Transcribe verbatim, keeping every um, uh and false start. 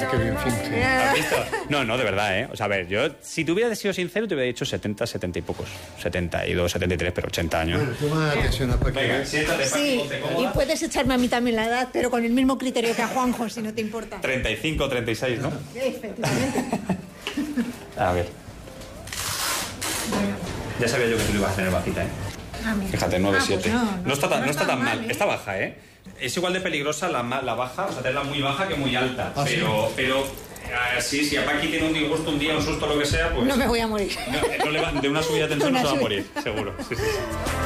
Ah, qué bien finge. ¿Has visto? No, no, de verdad, ¿eh? O sea, a ver, yo, si te hubiera sido sincero, te hubiera dicho setenta, setenta y pocos. setenta y dos, setenta y tres, pero ochenta años. Bueno, toma atención a Paquita. Venga, siéntate, Paqui, Sí, ponte y cómoda. puedes echarme a mí también la edad, pero con el mismo criterio que a Juanjo, si no te importa. treinta y cinco, treinta y seis, ¿no? Efectivamente. A ver. Ya sabía yo que tú le ibas a tener bajita, ¿eh? Ah, mira. Fíjate, nueve siete. Ah, pues no, no, no, está tan, no no está está tan mal. mal, ¿eh? Está baja, ¿eh? Es igual de peligrosa la, ma- la baja, o sea, tenerla muy baja que muy alta. ¿Ah, sí? pero, pero eh, sí, si a Paqui tiene un disgusto un día, un susto, lo que sea, pues... No me voy a morir. No, no le va- de una subida de tensión Una no se va a subida. morir, seguro. Sí, sí, sí.